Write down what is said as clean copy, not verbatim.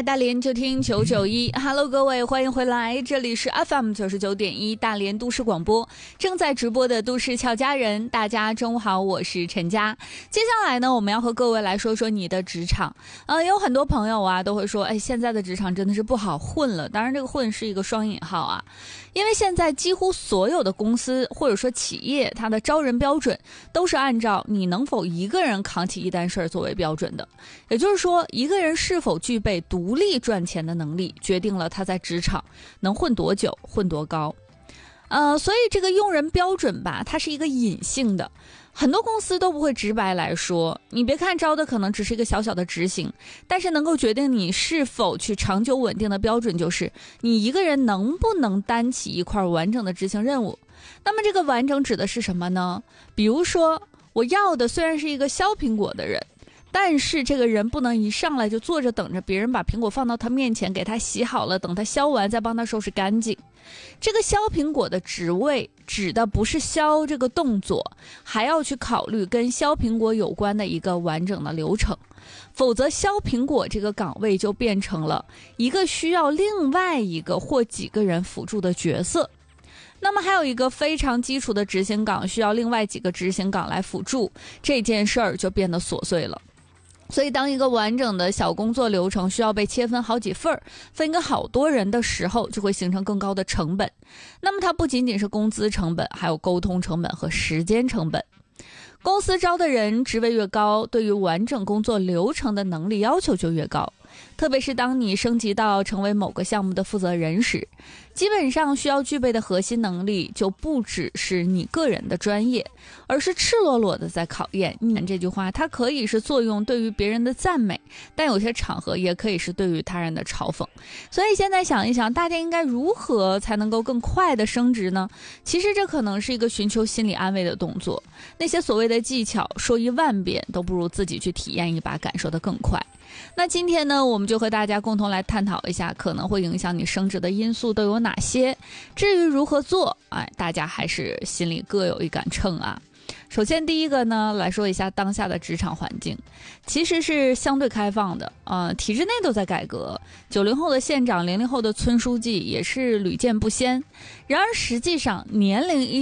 大连就听991 Hello 各位，欢迎回来，这里是 FM 99.1大连都市广播，正在直播的都市俏佳人，大家中午好，我是陈佳。接下来呢，我们要和各位来说说你的职场。有很多朋友啊都会说，现在的职场真的是不好混了，当然这个混是一个双引号啊，因为现在几乎所有的公司或者说企业，它的招人标准都是按照你能否一个人扛起一单事儿作为标准的，也就是说一个人是否具备独立赚钱的能力，决定了他在职场能混多久，混多高。所以这个用人标准吧，它是一个隐性的，很多公司都不会直白来说。你别看招的可能只是一个小小的执行，但是能够决定你是否去长久稳定的标准，就是你一个人能不能担起一块完整的执行任务。那么这个完整指的是什么呢？比如说我要的虽然是一个削苹果的人，但是这个人不能一上来就坐着等着别人把苹果放到他面前，给他洗好了，等他削完再帮他收拾干净。这个削苹果的职位指的不是削这个动作，还要去考虑跟削苹果有关的一个完整的流程，否则削苹果这个岗位就变成了一个需要另外一个或几个人辅助的角色。那么还有一个非常基础的执行岗需要另外几个执行岗来辅助，这件事儿就变得琐碎了。所以当一个完整的小工作流程需要被切分好几份，分给好多人的时候，就会形成更高的成本。那么它不仅仅是工资成本，还有沟通成本和时间成本。公司招的人职位越高，对于完整工作流程的能力要求就越高。特别是当你升级到成为某个项目的负责人时，基本上需要具备的核心能力就不只是你个人的专业，而是赤裸裸的在考验你。这句话它可以是作用对于别人的赞美，但有些场合也可以是对于他人的嘲讽。所以现在想一想，大家应该如何才能够更快的升职呢？其实这可能是一个寻求心理安慰的动作，那些所谓的技巧说10000遍都不如自己去体验一把，感受得更快。那今天呢，我们就和大家共同来探讨一下可能会影响你升职的因素都有哪些。至于如何做，大家还是心里各有一杆秤啊。首先第一个呢，来说一下当下的职场环境其实是相对开放的，体制内都在改革，90后的县长，00后的村书记也是屡见不鲜。然而实际上年龄